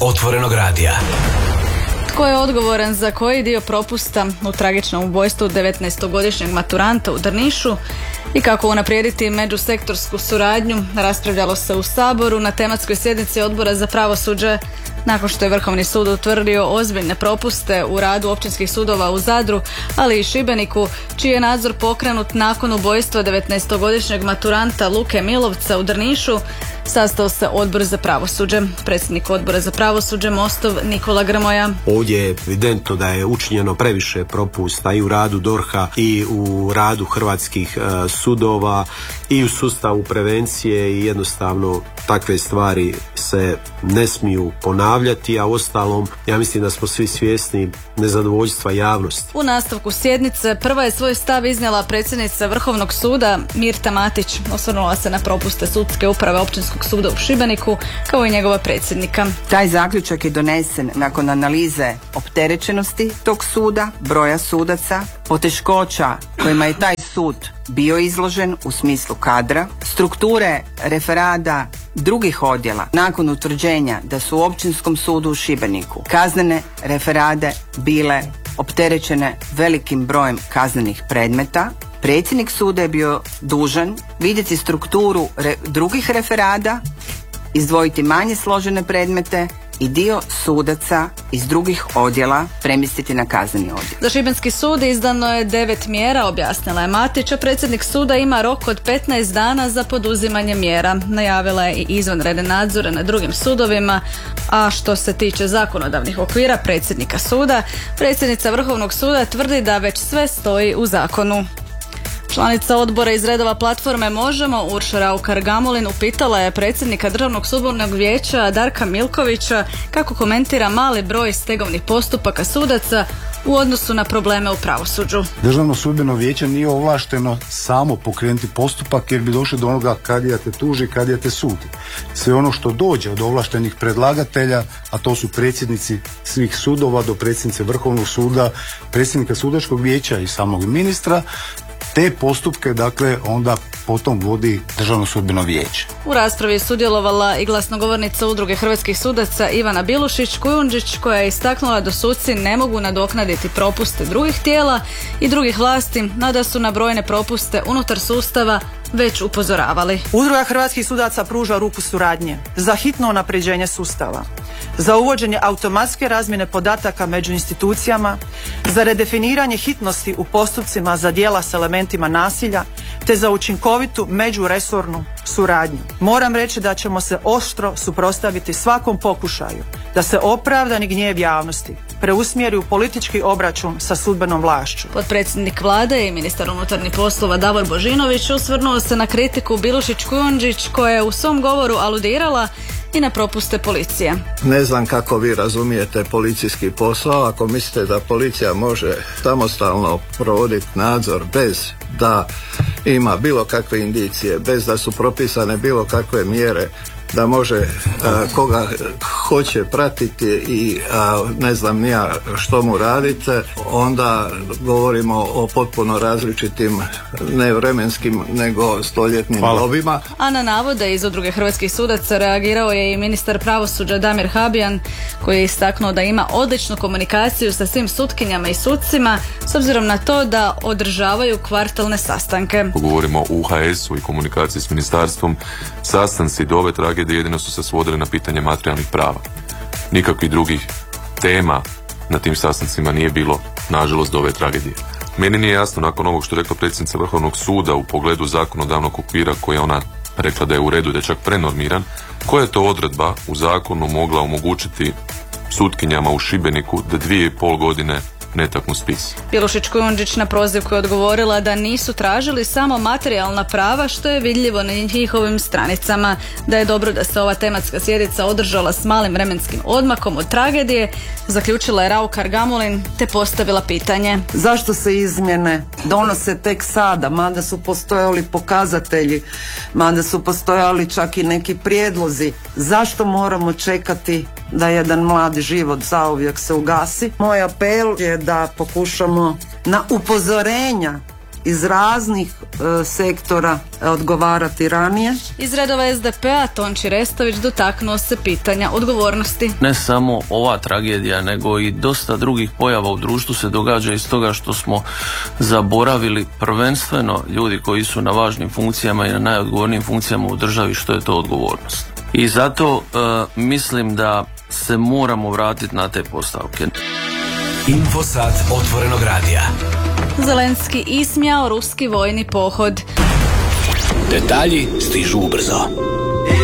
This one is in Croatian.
Otvorenog radija. Tko je odgovoran za koji dio propusta u tragičnom ubojstvu 19-godišnjeg maturanta u Drnišu i kako unaprijediti međusektorsku suradnju, raspravljalo se u Saboru na tematskoj sjednici Odbora za pravosuđe nakon što je Vrhovni sud utvrdio ozbiljne propuste u radu općinskih sudova u Zadru, ali i Šibeniku, čiji je nadzor pokrenut nakon ubojstva 19-godišnjeg maturanta Luke Milovca u Drnišu. Sastao se Odbor za pravosuđe. Predsjednik Odbora za pravosuđe Mostov Nikola Grmoja. Ovdje je evidentno da je učinjeno previše propusta i u radu DORH-a i u radu hrvatskih sudova i u sustavu prevencije i jednostavno takve stvari se ne smiju ponavljati, a uostalom ja mislim da smo svi svjesni nezadovoljstva javnosti. U nastavku sjednice prva je svoj stav iznijela predsjednica Vrhovnog suda Mirta Matić. Osvrnula se na propuste sudske uprave Općinskog suda u Šibeniku kao i njegova predsjednika. Taj zaključak je donesen nakon analize opterećenosti tog suda, broja sudaca, poteškoća kojima je taj sud bio izložen u smislu kadra, strukture referada drugih odjela nakon utvrđenja da su u Općinskom sudu u Šibeniku kaznene referade bile opterećene velikim brojem kaznenih predmeta. Predsjednik suda je bio dužan vidjeti strukturu drugih referada, izdvojiti manje složene predmete i dio sudaca iz drugih odjela premjestiti na kazneni odjel. Za Šibenski sud izdano je 9 mjera, objasnila je Matić, a predsjednik suda ima rok od 15 dana za poduzimanje mjera. Najavila je i izvanredne nadzore na drugim sudovima, a što se tiče zakonodavnih okvira predsjednika suda, predsjednica Vrhovnog suda tvrdi da već sve stoji u zakonu. Članica odbora iz redova platforme Možemo, Urša Raukar-Gamulin, upitala je predsjednika Državnog sudbenog vijeća Darka Milkovića kako komentira mali broj stegovnih postupaka sudaca u odnosu na probleme u pravosuđu. Državno sudbeno vijeće nije ovlašteno samo pokrenuti postupak jer bi došli do onoga kadija te tuži, kadija te sudi. Sve ono što dođe od ovlaštenih predlagatelja, a to su predsjednici svih sudova do predsjednice Vrhovnog suda, predsjednika sudačkog vijeća i samog ministra, te postupke, dakle, onda potom vodi Državno sudbeno vijeće. U raspravi je sudjelovala i glasnogovornica Udruge hrvatskih sudaca Ivana Bilušić-Kujundžić, koja je istaknula da suci ne mogu nadoknaditi propuste drugih tijela i drugih vlasti, a da su na brojne propuste unutar sustava već upozoravali. Udruga hrvatskih sudaca pruža ruku suradnje za hitno unapređenje sustava, za uvođenje automatske razmjene podataka među institucijama, za redefiniranje hitnosti u postupcima za djela s elementima nasilja, te za učinkovitu međuresornu suradnju. Moram reći da ćemo se oštro suprotstaviti svakom pokušaju da se opravdani gnjev javnosti preusmjeri u politički obračun sa sudbenom vlašću. Potpredsjednik vlade i ministar unutarnjih poslova Davor Božinović osvrnuo se na kritiku Bilušić-Kujundžić, koja je u svom govoru aludirala i na propuste policije. Ne znam kako vi razumijete policijski posao ako mislite da policija može samostalno provoditi nadzor bez da ima bilo kakve indicije, bez da su propisane bilo kakve mjere, da može koga hoće pratiti i ne znam ni ja što mu radite, onda govorimo o potpuno različitim ne vremenskim nego stoljetnim dobima. A na navode iz Udruge hrvatskih sudaca reagirao je i ministar pravosuđa Damir Habijan, koji je istaknuo da ima odličnu komunikaciju sa svim sutkinjama i sucima s obzirom na to da održavaju kvartalne sastanke. Govorimo o UHS-u i komunikaciji s ministarstvom. Sastanci do ove tragedije jedino su se svodili na pitanje materijalnih prava. Nikakvih drugih tema na tim sastancima nije bilo, nažalost, do ove tragedije. Meni nije jasno, nakon ovog što je rekla predsjednica Vrhovnog suda u pogledu zakonodavnog okvira koji je ona rekla da je u redu, da je čak prenormiran, koja je to odredba u zakonu mogla omogućiti sutkinjama u Šibeniku da 2,5 godine ne taknu spis. Bilušić-Kujundžić na prozivku je odgovorila da nisu tražili samo materijalna prava, što je vidljivo na njihovim stranicama, da je dobro da se ova tematska sjednica održala s malim vremenskim odmakom od tragedije, zaključila je Raukar-Gamulin te postavila pitanje. Zašto se izmjene donose tek sada, mada su postojali pokazatelji, mada su postojali čak i neki prijedlozi? Zašto moramo čekati da jedan mladi život zauvijek se ugasi? Moj apel je da pokušamo na upozorenja iz raznih sektora odgovarati ranije. Iz redova SDP-a Tonči Restović dotaknuo se pitanja odgovornosti. Ne samo ova tragedija, nego i dosta drugih pojava u društvu se događa iz toga što smo zaboravili prvenstveno ljudi koji su na važnim funkcijama i na najodgovornijim funkcijama u državi, što je to odgovornost. I zato mislim da se moramo vratiti na te postavke. Infosat otvorenog radija. Zelenski ismijao ruski vojni pohod. Detalji stižu ubrzo.